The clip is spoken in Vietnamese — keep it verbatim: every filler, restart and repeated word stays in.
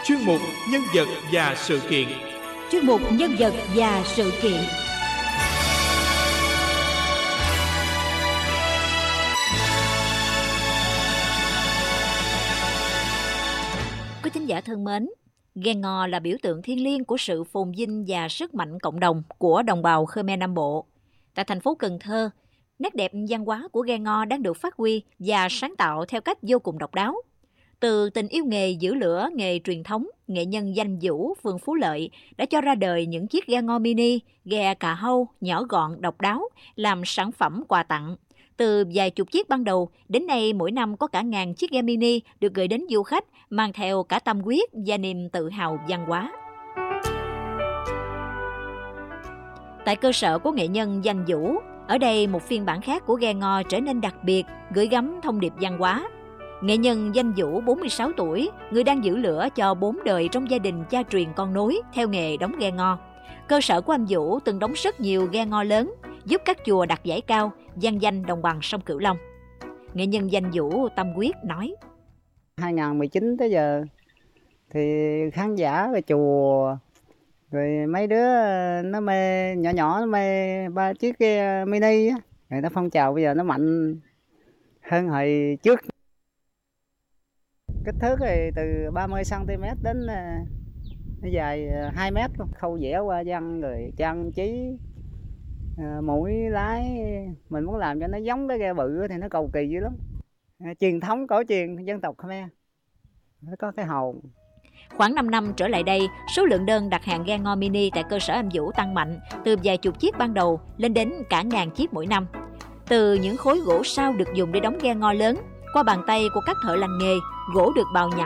Chuyên mục Nhân vật và sự kiện. Chuyên mục Nhân vật và sự kiện. Quý thính giả thân mến, ghe ngò là biểu tượng thiêng liêng của sự phồn vinh và sức mạnh cộng đồng của đồng bào Khmer Nam Bộ. Tại thành phố Cần Thơ, nét đẹp văn hóa của ghe ngò đang được phát huy và sáng tạo theo cách vô cùng độc đáo. Từ tình yêu nghề giữ lửa nghề truyền thống, nghệ nhân danh Vũ phường Phú Lợi đã cho ra đời những chiếc ghe ngò mini, ghe cà hâu nhỏ gọn độc đáo làm sản phẩm quà tặng. Từ vài chục chiếc ban đầu, đến nay mỗi năm có cả ngàn chiếc ghe mini được gửi đến du khách, mang theo cả tâm huyết và niềm tự hào văn hóa. Tại cơ sở của nghệ nhân danh Vũ, ở đây một phiên bản khác của ghe ngò trở nên đặc biệt, gửi gắm thông điệp văn hóa. Nghệ nhân danh Vũ bốn mươi sáu tuổi, người đang giữ lửa cho bốn đời trong gia đình cha truyền con nối theo nghề đóng ghe ngò. Cơ sở của anh Vũ từng đóng rất nhiều ghe ngò lớn, giúp các chùa đạt giải cao, vang danh đồng bằng sông Cửu Long. Nghệ nhân danh Vũ tâm huyết nói: hai không một chín tới giờ thì khán giả về chùa rồi mấy đứa nó mê, nhỏ nhỏ nó mê ba chiếc ghe mini á, người ta phong trào bây giờ nó mạnh hơn hồi trước. Kích thước thì từ ba mươi xăng ti mét đến nó dài hai mét luôn. Khâu vẽ qua văn rồi trang trí à, mũi lái mình muốn làm cho nó giống cái ghe bự thì nó cầu kỳ dữ lắm. À, truyền thống cổ truyền dân tộc Khmer nó có cái hồn. Khoảng năm năm trở lại đây, số lượng đơn đặt hàng ghe ngò mini tại cơ sở anh Vũ tăng mạnh, từ vài chục chiếc ban đầu lên đến cả ngàn chiếc mỗi năm. Từ những khối gỗ sao được dùng để đóng ghe ngò lớn, qua bàn tay của các thợ lành nghề, gỗ được bào nhẵn